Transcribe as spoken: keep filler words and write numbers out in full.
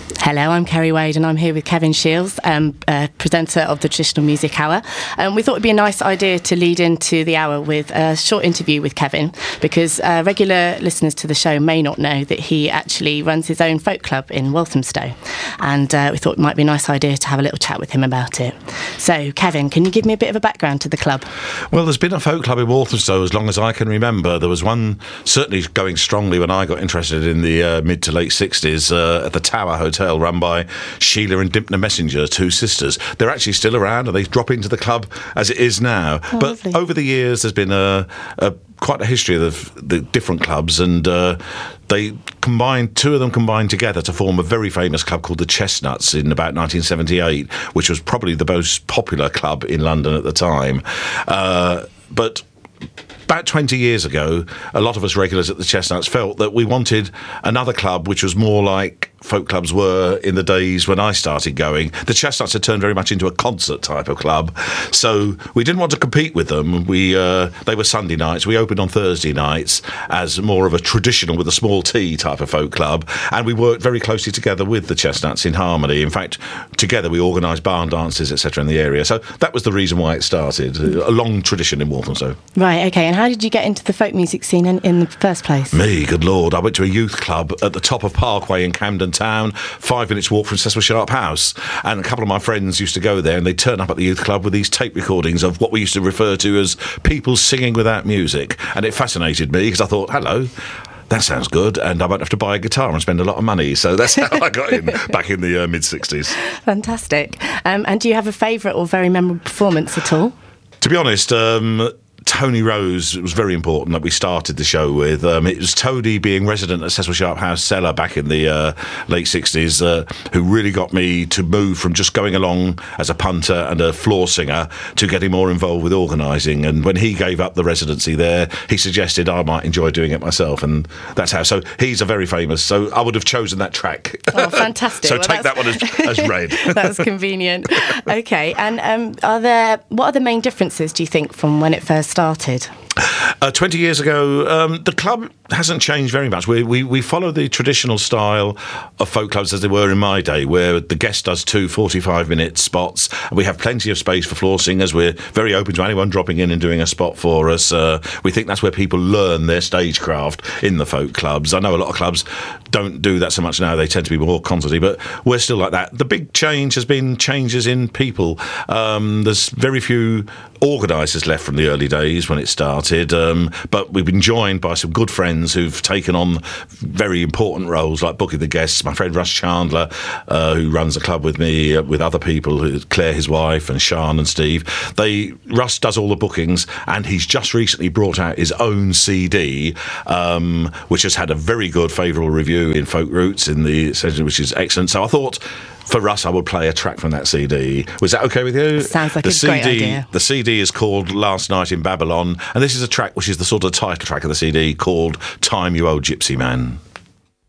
Hello, I'm Kerry Wade and I'm here with Kevin Shields, um, uh, presenter of the Traditional Music Hour. Um, we thought it would be a nice idea to lead into the hour with a short interview with Kevin, because uh, regular listeners to the show may not know that he actually runs his own folk club in Walthamstow, and uh, we thought it might be a nice idea to have a little chat with him about it. So, Kevin, can you give me a bit of a background to the club? Well, there's been a folk club in Walthamstow as long as I can remember. There was one certainly going strongly when I got interested in the uh, mid to late sixties uh, at the Tower Hotel, run by Sheila and Dimpner Messenger, two sisters. They're actually still around and they drop into the club as it is now. Oh, but lovely. Over the years there's been a, a quite a history of the, the different clubs, and uh, they combined, two of them combined together to form a very famous club called the Chestnuts in about nineteen seventy-eight, which was probably the most popular club in London at the time. Uh, but about twenty years ago, a lot of us regulars at the Chestnuts felt that we wanted another club which was more like folk clubs were in the days when I started going. The Chestnuts had turned very much into a concert type of club, so we didn't want to compete with them. We uh, they were Sunday nights. We opened on Thursday nights as more of a traditional with a small T type of folk club, and we worked very closely together with the Chestnuts in harmony. In fact, together we organised barn dances, et cetera in the area. So that was the reason why it started. A long tradition in Walthamstow. Right, OK. And how did you get into the folk music scene in, in the first place? Me, good Lord. I went to a youth club at the top of Parkway in Camden Town, five minutes walk from Cecil Sharp House, and a couple of my friends used to go there and they'd turn up at the youth club with these tape recordings of what we used to refer to as people singing without music, and it fascinated me because I thought, hello, that sounds good, and I won't have to buy a guitar and spend a lot of money. So that's how I got in back in the uh, mid-sixties. Fantastic. Um, and do you have a favourite or very memorable performance at all? To be honest, um, Tony Rose, it was very important that we started the show with. Um, it was Tony, being resident at Cecil Sharp House Cellar back in the uh, late sixties, uh, who really got me to move from just going along as a punter and a floor singer to getting more involved with organising. And when he gave up the residency there, he suggested I might enjoy doing it myself, and that's how. So he's a very famous, so I would have chosen that track. Oh, fantastic. So well, take that one as, as read. That's convenient. OK, and um, are there, what are the main differences, do you think, from when it first started? Uh, twenty years ago, um, the club hasn't changed very much. We, we we follow the traditional style of folk clubs as they were in my day, where the guest does two forty-five minute spots. We have plenty of space for floor singers. We're very open to anyone dropping in and doing a spot for us. Uh, we think that's where people learn their stagecraft in the folk clubs. I know a lot of clubs don't do that so much now. They tend to be more concerty, but we're still like that. The big change has been changes in people. Um, there's very few organisers left from the early days when it started, um, but we've been joined by some good friends who've taken on very important roles like booking the guests. My friend Russ Chandler, uh, who runs the club with me, uh, with other people, Claire, his wife, and Sian and Steve. They Russ does all the bookings, and he's just recently brought out his own C D, um, which has had a very good favourable review in Folk Roots, in the which is excellent. So I thought, for Russ, I would play a track from that C D. Was that okay with you? Sounds like the a C D, great idea. The C D is called Last Night in Babylon, and this is a track which is the sort of title track of the C D called Time You Old Gypsy Man.